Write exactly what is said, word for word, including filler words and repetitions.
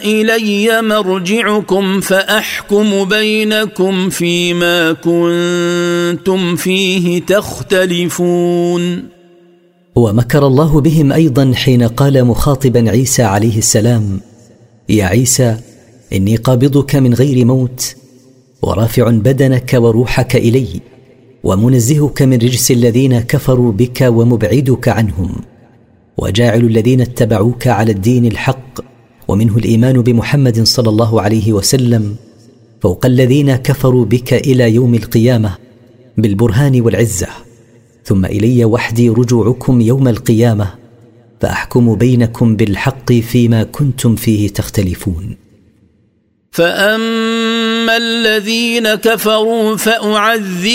إلي مرجعكم فأحكم بينكم فيما كنتم فيه تختلفون. ومكر الله بهم أيضا حين قال مخاطبا عيسى عليه السلام: يا عيسى إني قابضك من غير موت، ورافع بدنك وروحك إلي، ومنزهك من رجس الذين كفروا بك ومبعدك عنهم، وجاعل الذين اتبعوك على الدين الحق ومنه الإيمان بمحمد صلى الله عليه وسلم فوق الذين كفروا بك إلى يوم القيامة بالبرهان والعزة، ثم إلي وحدي رجوعكم يوم القيامة فأحكم بينكم بالحق فيما كنتم فيه تختلفون. فأما الذين كفروا فأعذبهم